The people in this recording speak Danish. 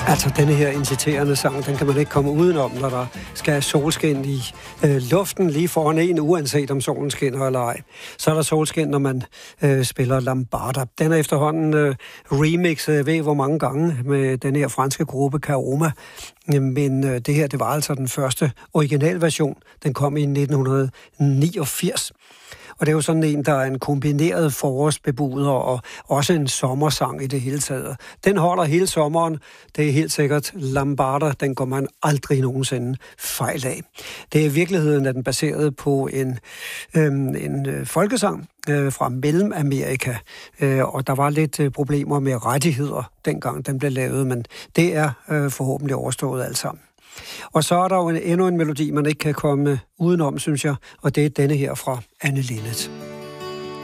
Altså, denne her inciterende sang, den kan man ikke komme udenom, når der skal solskin i luften lige foran en, uanset om solen skinner eller ej. Så er der solskin, når man spiller Lambada. Den er efterhånden remixet, ved hvor mange gange, med den her franske gruppe Karoma. Men det her, det var altså den første originalversion. Den kom i 1989. Og det er jo sådan en, der er en kombineret forårsbebuder og også en sommersang i det hele taget. Den holder hele sommeren. Det er helt sikkert Lambada. Den går man aldrig nogensinde fejl af. Det er i virkeligheden, at den baseret på en folkesang fra Mellemamerika. Og der var lidt problemer med rettigheder, dengang den blev lavet, men det er forhåbentlig overstået alt sammen. Og så er der jo endnu en melodi, man ikke kan komme udenom, synes jeg, og det er denne her fra Anne Linnet.